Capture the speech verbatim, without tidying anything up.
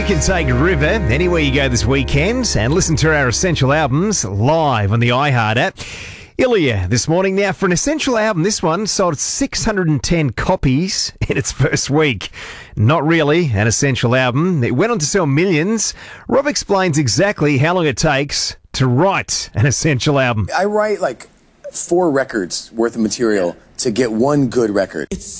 can take River anywhere you go this weekend and listen to our Essential albums live on the iHeart app. Ilya this morning. Now, for an Essential album, this one sold six hundred ten copies in its first week. Not really an Essential album. It went on to sell millions. Rob explains exactly how long it takes to write an Essential album. I write like four records worth of material to get one good record. It's